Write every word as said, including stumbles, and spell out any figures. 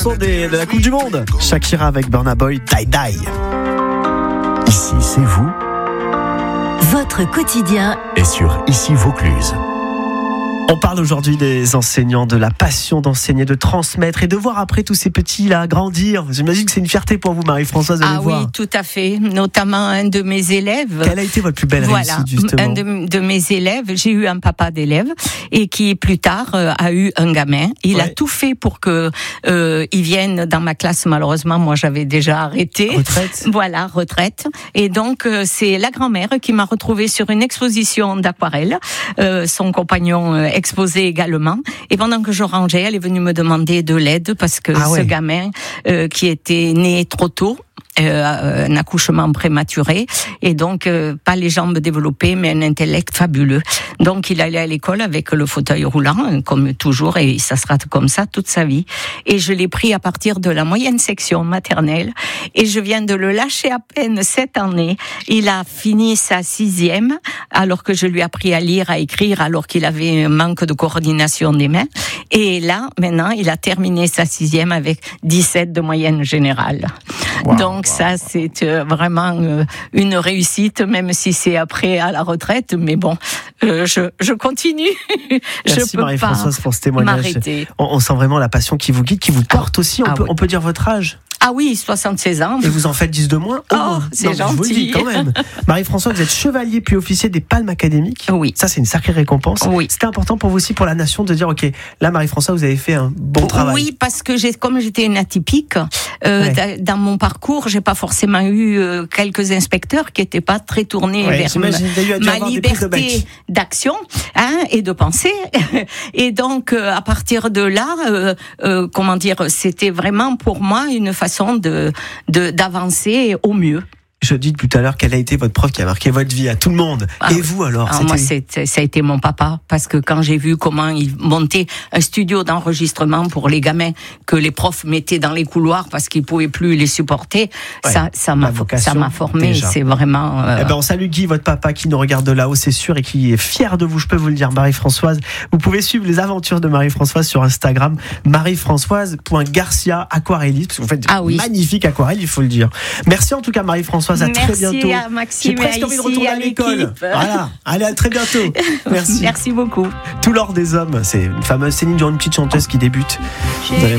Son des, de la Coupe du Monde. Shakira avec Burna Boy, Die Die. Ici, c'est vous. Votre quotidien Et sur Ici Vaucluse. On parle aujourd'hui des enseignants, de la passion d'enseigner, de transmettre et de voir après tous ces petits-là grandir. J'imagine que c'est une fierté pour vous, Marie-Françoise, de Ah les oui, voir. tout à fait. Notamment un de mes élèves. Quelle a été votre plus belle Voilà, réussite, justement? un de, de mes élèves, j'ai eu un papa d'élève et qui plus tard euh, a eu un gamin. Il Ouais. a tout fait pour que euh, il vienne dans ma classe. Malheureusement, moi j'avais déjà arrêté. Retraite. Voilà, retraite. Et donc euh, c'est la grand-mère qui m'a retrouvée sur une exposition d'aquarelle. Euh, son compagnon euh, exposait également. Et pendant que je rangeais, elle est venue me demander de l'aide parce que Ah ouais. ce gamin euh, qui était né trop tôt. Euh, un accouchement prématuré et donc euh, pas les jambes développées mais un intellect fabuleux. Donc il allait à l'école avec le fauteuil roulant comme toujours et ça sera comme ça toute sa vie. Et je l'ai pris à partir de la moyenne section maternelle et je viens de le lâcher à peine cette année. Il a fini sa sixième alors que je lui ai appris à lire, à écrire alors qu'il avait un manque de coordination des mains. Et là maintenant il a terminé sa sixième avec dix-sept de moyenne générale. Wow. Donc ça, c'est euh, vraiment euh, une réussite, même si c'est après à la retraite. Mais bon, euh, je, je continue. je Merci peux Marie-Françoise pas pour ce témoignage. m'arrêter. On, on sent vraiment la passion qui vous guide, qui vous porte aussi. On, Ah peut, oui. on peut dire votre âge. Ah oui, soixante-seize ans. Et vous en faites dix de moins. Oh, moins. c'est Non, mais je vous le gentil. dis quand même. Marie-Françoise, vous êtes chevalier puis officier des Palmes académiques. Oui. Ça, c'est une sacrée récompense. Oui. C'était important pour vous aussi, pour la nation, de dire, OK, là, Marie-Françoise, vous avez fait un bon travail. Oui, parce que j'ai, comme j'étais une atypique, euh, Ouais. da- dans mon parcours, j'ai pas forcément eu euh, quelques inspecteurs qui étaient pas très tournés Ouais, vers j'imagine, il y a eu à dû ma avoir des prises de liberté bec. d'action hein, et de pensée. Et donc, euh, à partir de là, euh, euh, comment dire, c'était vraiment pour moi une façon de, de d'avancer au mieux. Je dis depuis tout à l'heure, quelle a été votre prof qui a marqué votre vie à tout le monde. Ah Et oui. vous, alors? Alors moi, c'était- c'est, ça a été mon papa, parce que quand j'ai vu comment il montait un studio d'enregistrement pour les gamins que les profs mettaient dans les couloirs parce qu'ils pouvaient plus les supporter, Ouais, ça, ça la m'a, vocation, ça m'a formé. déjà. C'est vraiment. euh, Eh ben, on salue Guy, votre papa, qui nous regarde de là-haut, c'est sûr, et qui est fier de vous, je peux vous le dire, Marie-Françoise. Vous pouvez suivre les aventures de Marie-Françoise sur Instagram, marie-françoise.garcia aquarelliste, parce que vous faites Ah oui. magnifique aquarelle, il faut le dire. Merci en tout cas, Marie-Françoise, à très Merci bientôt. à Maxime J'ai presque et envie de ici, retourner à à l'école. l'équipe. Voilà, allez, à très bientôt. Merci. Merci beaucoup. Tout l'or des hommes, c'est une fameuse Céline Dion, une petite chanteuse qui débute. Vous allez